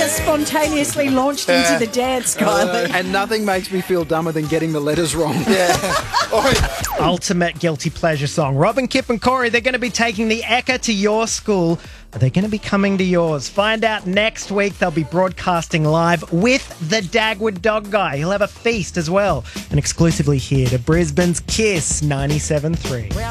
just spontaneously launched into the dance, Kylie. And nothing makes me feel dumber than getting the letters wrong. Ultimate guilty pleasure song. Robin, Kip and Corey, they're going to be taking the Ekka to your school. Are they going to be coming to yours? Find out next week. They'll be broadcasting live with the Dagwood Dog Guy. He'll have a feast as well. And exclusively here to Brisbane's Kiss 97.3.